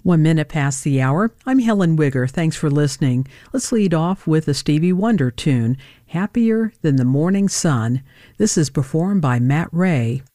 1 minute past the hour. I'm Helen Wigger. Thanks for listening. Let's lead off with a Stevie Wonder tune, Happier Than the Morning Sun. This is performed by Matt Ray.